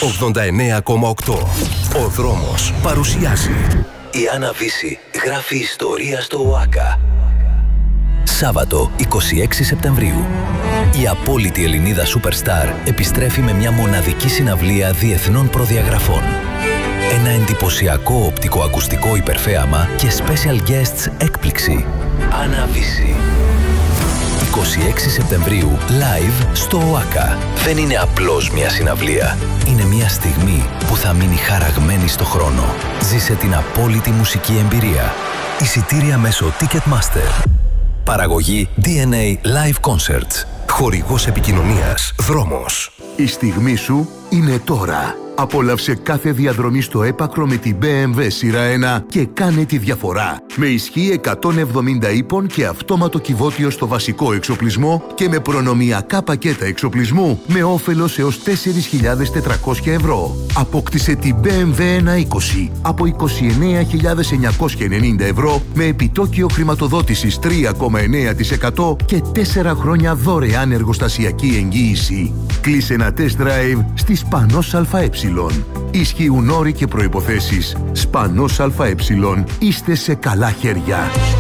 89,8. Ο δρόμος παρουσιάζει. Η Άννα Βύση γράφει ιστορία στο ΟΑΚΑ. Σάββατο 26 Σεπτεμβρίου. Η απόλυτη Ελληνίδα Superstar επιστρέφει με μια μοναδική συναυλία διεθνών προδιαγραφών. Ένα εντυπωσιακό οπτικοακουστικό υπερθέαμα και special guests έκπληξη. Άννα Βύση. 26 Σεπτεμβρίου, live στο ΟΑΚΑ. Δεν είναι απλώς μια συναυλία. Είναι μια στιγμή που θα μείνει χαραγμένη στο χρόνο. Ζήσε την απόλυτη μουσική εμπειρία. Εισιτήρια μέσω Ticketmaster. Παραγωγή DNA Live Concerts. Χορηγός επικοινωνίας Δρόμος. Η στιγμή σου είναι τώρα. Απόλαυσε κάθε διαδρομή στο έπακρο με την BMW σειρά 1 και κάνε τη διαφορά. Με ισχύ 170 ύπων και αυτόματο κυβότιο στο βασικό εξοπλισμό και με προνομιακά πακέτα εξοπλισμού με όφελος έως 4.400 ευρώ. Απόκτησε την BMW 120 από 29.990 ευρώ με επιτόκιο χρηματοδότησης 3,9% και 4 χρόνια δωρεάν εργοστασιακή εγγύηση. Κλείσε ένα test drive στη Σπανός ΑΕ. Ισχύουν όροι και προϋποθέσεις. Σπανός ΑΕ. Είστε σε καλά χέρια.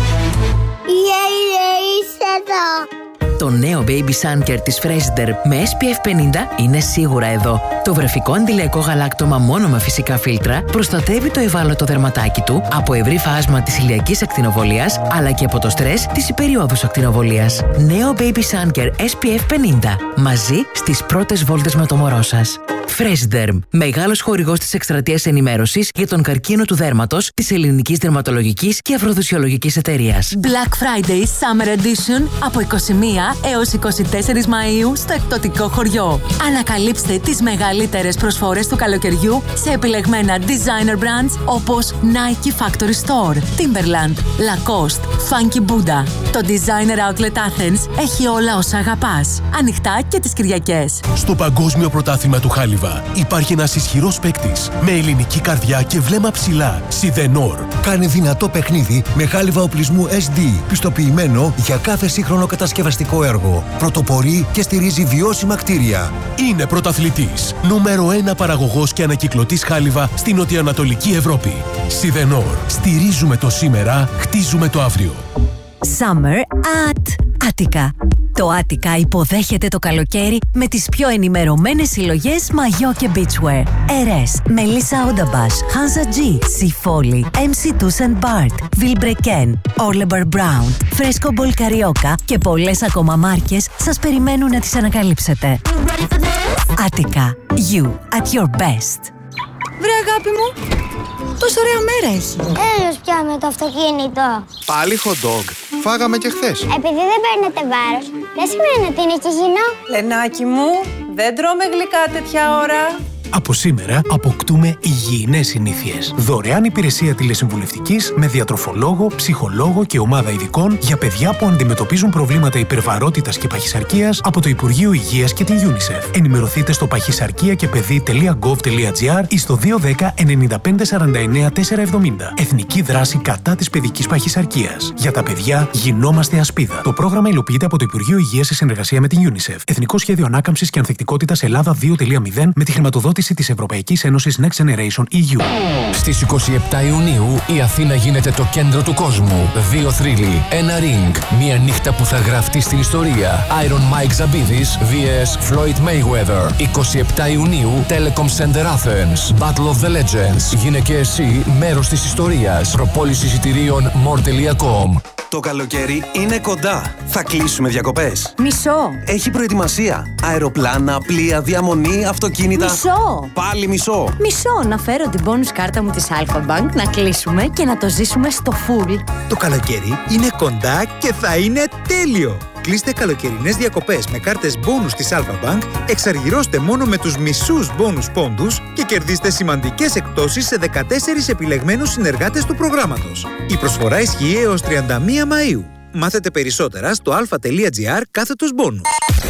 Είσαι εδώ. Το νέο Baby Sunker της Fresider με SPF 50 είναι σίγουρα εδώ. Το βρεφικό αντιλιακό γαλάκτωμα μόνο με φυσικά φίλτρα προστατεύει το ευάλωτο δερματάκι του από ευρύ φάσμα της ηλιακής ακτινοβολίας αλλά και από το στρες της υπεριόδους ακτινοβολίας. Νέο Baby Sunker SPF 50. Μαζί στις πρώτες βόλτες με το μωρό σας. Fresiderm, μεγάλος χορηγός της εκστρατείας ενημέρωσης για τον καρκίνο του δέρματος της Ελληνικής Δερματολογικής και Αφροδισιολογικής Εταιρείας. Black Friday Summer Edition από 21 έως 24 Μαΐου στο εκπτωτικό χωριό. Ανακαλύψτε τις μεγαλύτερες προσφορές του καλοκαιριού σε επιλεγμένα designer brands όπως Nike Factory Store, Timberland, Lacoste, Funky Buddha. Το Designer Outlet Athens έχει όλα όσα αγαπάς. Ανοιχτά και τις Κυριακές. Στο Παγκόσμιο Πρωτάθλημα του Χάλιβα υπάρχει ένας ισχυρός παίκτης με ελληνική καρδιά και βλέμμα ψηλά. Σιδενόρ. Κάνει δυνατό παιχνίδι με χάλιβα οπλισμού SD, πιστοποιημένο για κάθε σύγχρονο κατασκευαστικό έργο. Πρωτοπορεί και στηρίζει βιώσιμα κτίρια. Είναι πρωταθλητής. Νούμερο 1 παραγωγός και ανακυκλωτής χάλιβα στην νοτιοανατολική Ευρώπη. Σιδενόρ. Στηρίζουμε το σήμερα, χτίζουμε το αύριο. Summer at Attica. Το Attica υποδέχεται το καλοκαίρι με τις πιο ενημερωμένες συλλογές μαγιό και beachwear. Ερές, Melissa Odabash, Hansa G, Sifoli, MC Tuss & Bart, Vilebrequin, Orlebar Brown, Fresco Ball Carioca και πολλές ακόμα μάρκες σας περιμένουν να τις ανακαλύψετε. Attica, you at your best. Βρε αγάπη μου, τόσο ωραία μέρα έχει. Έλος πια με το αυτοκίνητο. Πάλι hot dog. Φάγαμε και χθες. Επειδή δεν παίρνετε βάρος, δεν σημαίνει ότι είναι και υγιεινό. Λενάκι μου, δεν τρώμε γλυκά τέτοια ώρα. Από σήμερα αποκτούμε υγιεινές συνήθειες. Δωρεάν υπηρεσία τηλεσυμβουλευτικής με διατροφολόγο, ψυχολόγο και ομάδα ειδικών για παιδιά που αντιμετωπίζουν προβλήματα υπερβαρότητας και παχυσαρκίας από το Υπουργείο Υγείας και την UNICEF. Ενημερωθείτε στο pachisarkiakepedi.gov.gr ή στο 210 95 49 470. Εθνική δράση κατά της παιδικής παχυσαρκίας. Για τα παιδιά γινόμαστε ασπίδα. Το πρόγραμμα υλοποιείται από το Υπουργείο Υγείας σε συνεργασία με την UNICEF. Εθνικό Σχέδιο Ανάκαμψης και Ανθεκτικότητας Ελλάδα 2.0 με τη χρηματοδότηση της Ευρωπαϊκής Ένωσης Next Generation EU. Στις 27 Ιουνίου η Αθήνα γίνεται το κέντρο του κόσμου. 2 θρύλοι, ένα ring, μια νύχτα που θα γραφτεί στην ιστορία. Iron Mike Zabidis vs Floyd Mayweather. 27 Ιουνίου Telecom Center Athens. Battle of the Legends. Γίνε και εσύ μέρος της ιστορίας. Προπόληση εισιτηρίων more.com. Το καλοκαίρι είναι κοντά. Θα κλείσουμε διακοπές. Μισό. Έχει προετοιμασία. Αεροπλάνα, πλοία, διαμονή, αυτοκίνητα. Μισό. Πάλι μισό. Μισό. Να φέρω την bonus κάρτα μου της Alpha Bank, να κλείσουμε και να το ζήσουμε στο full. Το καλοκαίρι είναι κοντά και θα είναι τέλειο. Κλείστε καλοκαιρινές διακοπές με κάρτες bonus της Alpha Bank, εξαργυρώστε μόνο με τους μισούς bonus πόντους και κερδίστε σημαντικές εκπτώσεις σε 14 επιλεγμένους συνεργάτες του προγράμματος. Η προσφορά ισχύει έως 31 Μαΐου. Μάθετε περισσότερα στο alpha.gr/bonus.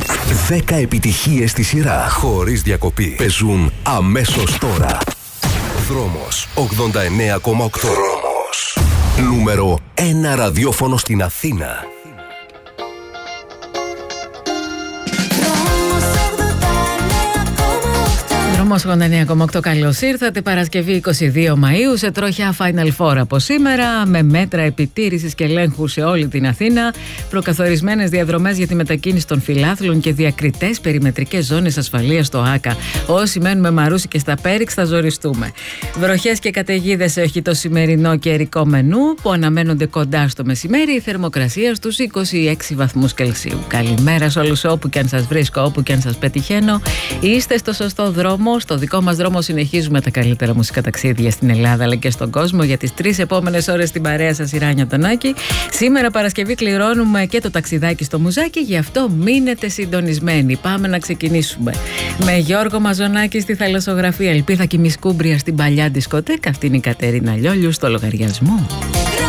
10 επιτυχίες στη σειρά χωρίς διακοπή παίζουν αμέσως τώρα. Δρόμος 89,8. Δρόμος. Νούμερο 1 ραδιόφωνο στην Αθήνα. Δρόμος 89,8, καλώς ήρθατε. Παρασκευή 22 Μαΐου, σε τροχιά Final Four από σήμερα, με μέτρα επιτήρησης και ελέγχου σε όλη την Αθήνα, προκαθορισμένες διαδρομές για τη μετακίνηση των φιλάθλων και διακριτές περιμετρικές ζώνες ασφαλείας στο ΆΚΑ. Όσοι μένουμε Μαρούσι και στα Πέριξ θα ζοριστούμε. Βροχές και καταιγίδες έχει το σημερινό καιρικό μενού, που αναμένονται κοντά στο μεσημέρι, η θερμοκρασία στους 26 βαθμούς Κελσίου. Καλημέρα σε όλους, όπου και αν σας βρίσκω, όπου και αν σας πετυχαίνω. Είστε στο σωστό δρόμο. Στο δικό μας δρόμο συνεχίζουμε τα καλύτερα μουσικά ταξίδια στην Ελλάδα αλλά και στον κόσμο. Για τις 3 επόμενες ώρες στην παρέα σας η Ράνια Τονάκη. Σήμερα Παρασκευή κληρώνουμε και το ταξιδάκι στο Μουζάκι, γι' αυτό μείνετε συντονισμένοι. Πάμε να ξεκινήσουμε με Γιώργο Μαζονάκη στη θαλασσογραφία, Ελπίδα Κιμισκούμπρια στην παλιά δισκοτέκα. Αυτή είναι η Κατερίνα Λιόλιου στο λογαριασμό.